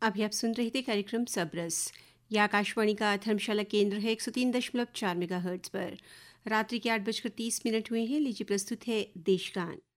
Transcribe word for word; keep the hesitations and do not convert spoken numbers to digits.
अभी आप सुन रहे थे कार्यक्रम सबरस। यह आकाशवाणी का धर्मशाला केंद्र है एक सौ तीन दशमलव चार मेगा हर्ट्ज पर। रात्रि के आठ बजकर तीस मिनट हुए हैं। लीजिए प्रस्तुत है देशगान।